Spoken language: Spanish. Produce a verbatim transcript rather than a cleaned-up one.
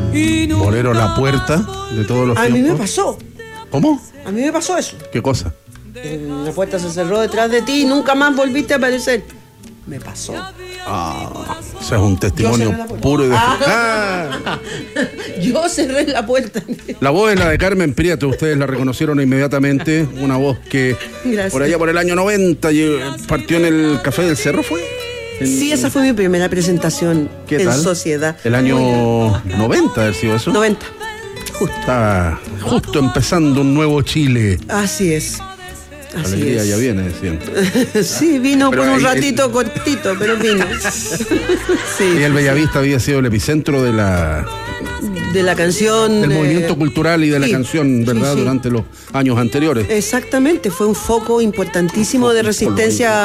Bolero La Puerta de todos los A tiempos. mí me pasó. ¿Cómo? A mí me pasó eso. ¿Qué cosa? Eh, La puerta se cerró detrás de ti y nunca más volviste a aparecer. Me pasó. Ah, o sea, es un testimonio puro y de... Ah. Ah. Yo cerré la puerta. La voz es la de Carmen Prieto, ustedes la reconocieron inmediatamente, una voz que Gracias. por allá por el año noventa partió en el Café del Cerro, ¿fue? En, Sí, esa fue mi primera presentación ¿Qué en tal? sociedad. El año noventa, ¿ha sido eso? noventa. Justo. Está justo empezando un nuevo Chile. Así es. La Así alegría es. ya viene, decían. Sí, vino Pero por un ahí- ratito cortito, pero vino. Sí. Y el Bellavista había sido el epicentro de la, De la canción. del eh, movimiento cultural y de la sí, canción, ¿verdad? sí, sí. Durante los años anteriores. Exactamente, fue un foco importantísimo de resistencia